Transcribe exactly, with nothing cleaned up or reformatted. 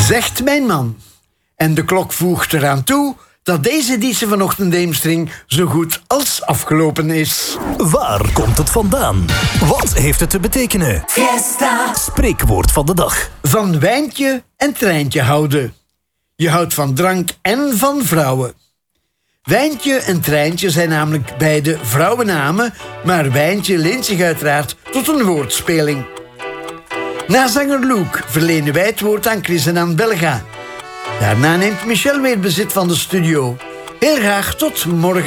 Zegt mijn man. En de klok voegt eraan toe dat deze editie van Ochtendheemstring zo goed als afgelopen is. Waar komt het vandaan? Wat heeft het te betekenen? Fiesta. Spreekwoord van de dag. Van wijntje en treintje houden. Je houdt van drank en van vrouwen. Wijntje en treintje zijn namelijk beide vrouwennamen, maar wijntje leent zich uiteraard tot een woordspeling. Na zanger Luke verlenen wij het woord aan Chris en aan Belga. Daarna neemt Michel weer bezit van de studio. Heel graag tot morgen.